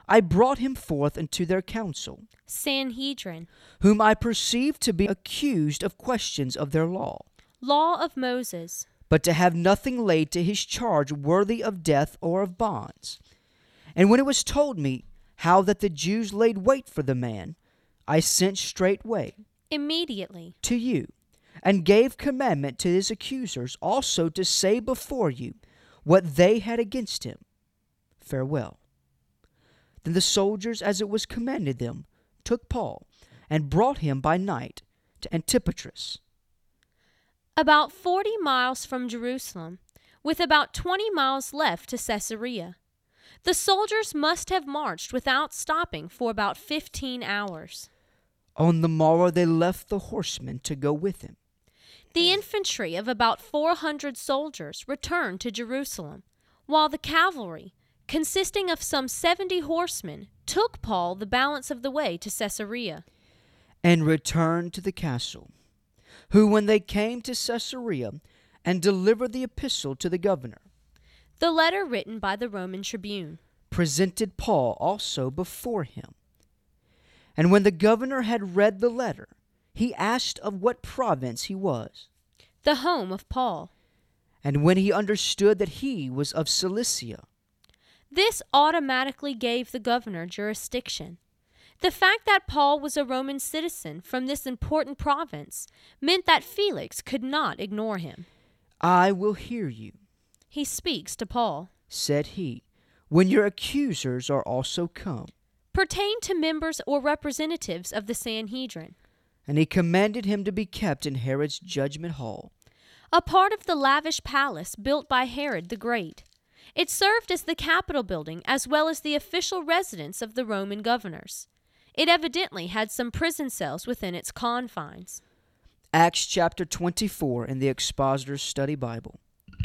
I brought him forth into their council, Sanhedrin, whom I perceived to be accused of questions of their law, law of Moses. but to have nothing laid to his charge worthy of death or of bonds. And when it was told me how that the Jews laid wait for the man, I sent straightway Immediately, to you, and gave commandment to his accusers also to say before you what they had against him. Farewell. Then the soldiers, as it was commanded them, took Paul, and brought him by night to Antipatris. about 40 miles from Jerusalem, with about 20 miles left to Caesarea. The soldiers must have marched without stopping for about 15 hours. On the morrow they left the horsemen to go with him. The infantry of about 400 soldiers returned to Jerusalem, while the cavalry, consisting of some 70 horsemen, took Paul the balance of the way to Caesarea. And returned to the castle, who, when they came to Caesarea, and delivered the epistle to the governor, The letter written by the Roman tribune. presented Paul also before him. And when the governor had read the letter, he asked of what province he was. The home of Paul. And when he understood that he was of Cilicia, This automatically gave the governor jurisdiction. The fact that Paul was a Roman citizen from this important province meant that Felix could not ignore him. I will hear you, He speaks to Paul. said he, when your accusers are also come. Pertain to members or representatives of the Sanhedrin, And he commanded him to be kept in Herod's judgment hall, a part of the lavish palace built by Herod the Great. It served as the Capitol building as well as the official residence of the Roman governors. It evidently had some prison cells within its confines. Acts chapter 24 in the Expositor's Study Bible.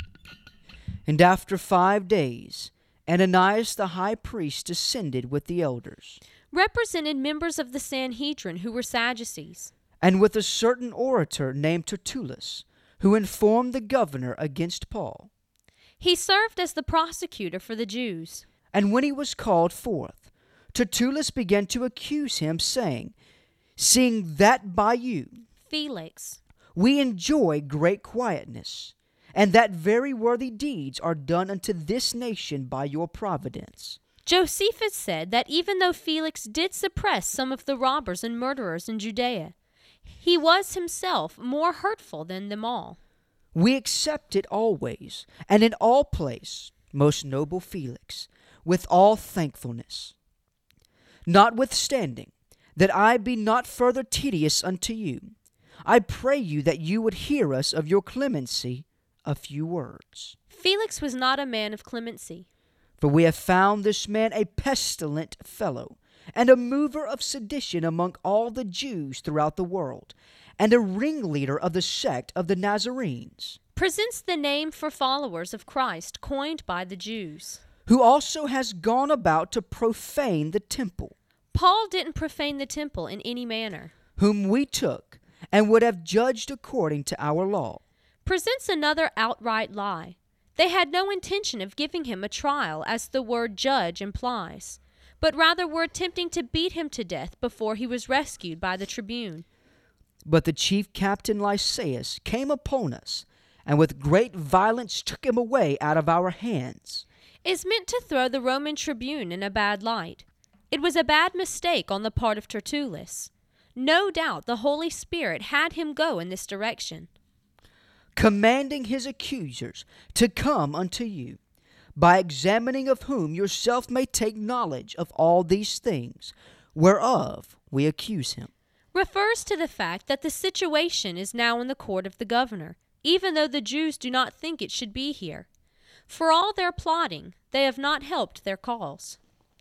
And after 5 days, Ananias the high priest descended with the elders, Represented members of the Sanhedrin who were Sadducees, and with a certain orator named Tertullus, who informed the governor against Paul. He served as the prosecutor for the Jews. And when he was called forth, Tertullus began to accuse him, saying, Seeing that by you Felix, we enjoy great quietness, and that very worthy deeds are done unto this nation by your providence. Josephus said that even though Felix did suppress some of the robbers and murderers in Judea, he was himself more hurtful than them all. We accept it always, and in all place, most noble Felix, with all thankfulness. Notwithstanding, that I be not further tedious unto you, I pray you that you would hear us of your clemency a few words. Felix was not a man of clemency. For we have found this man a pestilent fellow, and a mover of sedition among all the Jews throughout the world, and a ringleader of the sect of the Nazarenes, Presents the name for followers of Christ coined by the Jews. who also has gone about to profane the temple, Paul didn't profane the temple in any manner. whom we took, and would have judged according to our law. Presents another outright lie. They had no intention of giving him a trial, as the word judge implies, but rather were attempting to beat him to death before he was rescued by the tribune. But the chief captain Lysaeus came upon us, and with great violence took him away out of our hands. Is meant to throw the Roman tribune in a bad light. It was a bad mistake on the part of Tertullus. No doubt the Holy Spirit had him go in this direction. Commanding his accusers to come unto you, by examining of whom yourself may take knowledge of all these things, whereof we accuse him. Refers to the fact that the situation is now in the court of the governor, even though the Jews do not think it should be here. For all their plotting, they have not helped their cause.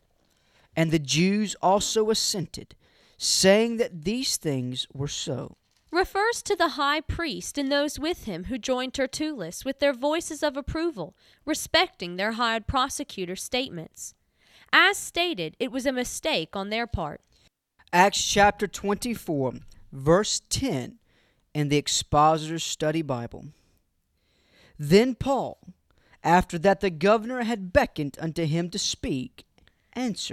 And the Jews also assented, saying that these things were so. Refers to the high priest and those with him who joined Tertullus with their voices of approval, respecting their hired prosecutor's statements. As stated, it was a mistake on their part. Acts chapter 24, verse 10 in the Expositor's Study Bible. Then Paul, after that the governor had beckoned unto him to speak, answered,